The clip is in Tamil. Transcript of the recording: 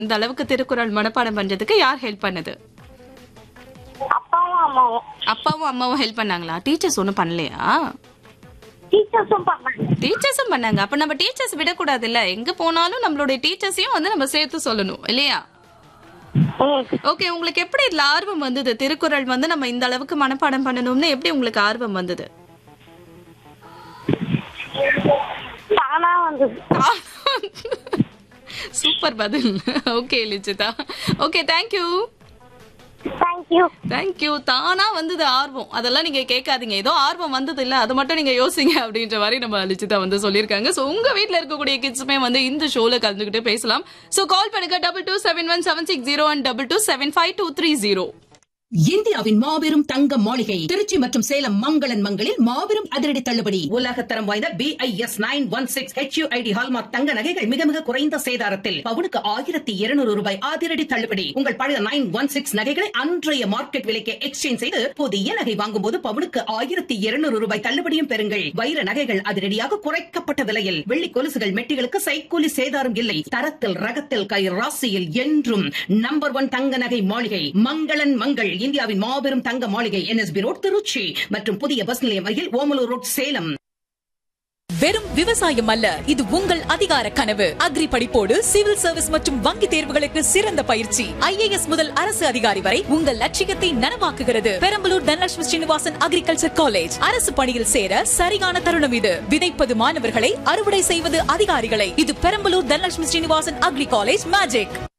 இந்த அளவுக்கு திருக்குறள் மனப்பாடம் பண்றதுக்கு யார் ஹெல்ப் பண்ணது? அப்பாவும் அம்மாவும். அப்பாவும் அம்மாவும் ஹெல்ப் பண்ணாங்களா? டீச்சர்ஸ் ஒன்னும் பண்ணலையா? டீச்சர்ஸும் பண்ணாங்க. டீச்சர்ஸும் பண்ணாங்க. அப்ப நம்ம டீச்சர்ஸ் விடக்கூடாது இல்ல, எங்க போனாலும் நம்மளுடைய டீச்சர்ஸையும் வந்து நம்ம சேர்த்து சொல்லணும் இல்லையா? ஓகே, உங்களுக்கு எப்படி இதுல ஆர்வம் வந்தது? திருக்குறள் வந்து நம்ம இந்த அளவுக்கு மனப்பாடம் பண்ணணும்னு எப்படி உங்களுக்கு ஆர்வம் வந்தது? தானா வந்தது. சூப்பர் பதில். Okay லிச்சிதா, okay, thank you. Thank you. Thank you. தானா வந்தது ஆர்வம், அதெல்லாம் நீங்க கேட்காதீங்க. ஏதோ ஆர்வம் வந்தது இல்ல, அது மட்டும் நீங்க யோசிங்க அப்படின்ற மாதிரி நம்ம லிச்சிதா வந்து சொல்லியிருக்காங்க. சோ உங்க வீட்ல இருக்கக்கூடிய கிட்ஸுமே வந்து இந்த ஷோல கலந்துக்கிட்டு பேசலாம். சோ கால் பண்ணுங்க 227176 and 22752330. இந்தியாவின் மாபெரும் தங்க மாளிகை திருச்சி மற்றும் சேலம் மங்களன் மங்களில் மாபெரும் அதிரடி தள்ளுபடி. உலகத்தரம் வாய்ந்த BIS 916 HUID ஹால்மார்க் தங்க நகைகள் மிக மிக குறைந்த சேதாரத்தில் பவுனுக்கு 1200 ரூபாய் அதிரடி தள்ளுபடி. உங்கள் பழைய 916 நகைகளை அன்றைய மார்க்கெட் விலைக்கு எக்ஸ்சேஞ்ச் செய்து புதிய நகை வாங்கும் போது பவுனுக்கு 1200 ரூபாய் தள்ளுபடியும் பெறுங்கள். வைர நகைகள் அதிரடியாக குறைக்கப்பட்ட விலையில், வெள்ளி கொலுசுகள் மெட்டிகளுக்கு சைக்கூலி சேதாரம் இல்லை. தரத்தில் ரகத்தில் கை ராசியில் என்றும் நம்பர் 1 தங்க நகை மாளிகை மங்களன் மங்கள். இந்தியாவின் மாபெரும் தங்க மாளிகை NSB ரோட் திருச்சி மற்றும் புதிய பஸ் நிலையம் அருகில் ஓமலூர் ரோட் சேலம். வெறும் விவசாயம் அல்ல, இது உங்கள் அதிகார கனவு. அக்ரி படிப்போடு சிவில் சர்வீஸ் மற்றும் வங்கி தேர்வுகளுக்கு சிறந்த பயிற்சி. IAS முதல் அரசு அதிகாரி வரை உங்கள் லட்சியத்தை நனவாக்குகிறது. Perambalur Dhanalakshmi Srinivasan agriculture college. அரசு பணியில் சேர சரியான தருணம் இது. விதைப்பது மாணவர்களை, அறுவடை செய்வது அதிகாரிகளை. இது Perambalur Dhanalakshmi Srinivasan agri college magic.